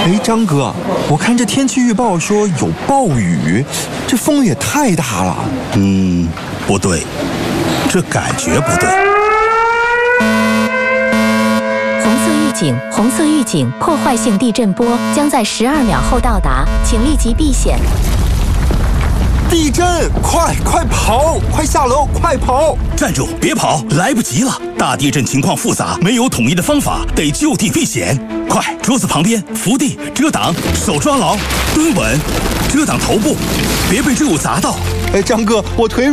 哎，张哥，我看这天气预报说有暴雨，这风也太大了。 不对，这感觉不对。 红色预警，破坏性地震波将在12秒后到达，请立即避险。 地震！快跑！快下楼！快跑！ 站住！别跑，来不及了！大地震情况复杂，没有统一的方法，得就地避险。快，桌子旁边扶地遮挡，手抓牢，蹲稳，遮挡头部，别被坠物砸到。 哎，张哥，我腿